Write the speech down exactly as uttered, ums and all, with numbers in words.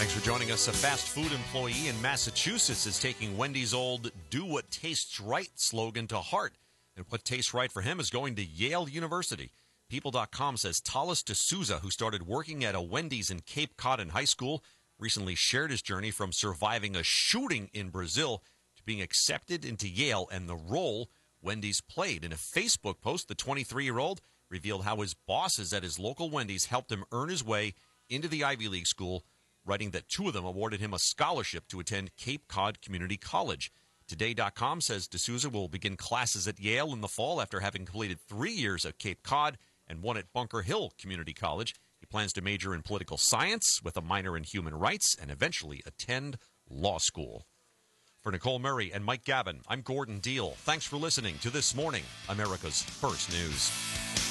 Thanks for joining us. A fast food employee in Massachusetts is taking Wendy's old "Do What Tastes Right" slogan to heart. And what tastes right for him is going to Yale University. People dot com says Talis D'Souza, who started working at a Wendy's in Cape Cod in high school, recently shared his journey from surviving a shooting in Brazil to being accepted into Yale and the role Wendy's played. In a Facebook post, the twenty-three-year-old revealed how his bosses at his local Wendy's helped him earn his way into the Ivy League school, writing that two of them awarded him a scholarship to attend Cape Cod Community College. Today dot com says D'Souza will begin classes at Yale in the fall after having completed three years at Cape Cod and one at Bunker Hill Community College. He plans to major in political science with a minor in human rights and eventually attend law school. For Nicole Murray and Mike Gavin, I'm Gordon Deal. Thanks for listening to This Morning, America's First News.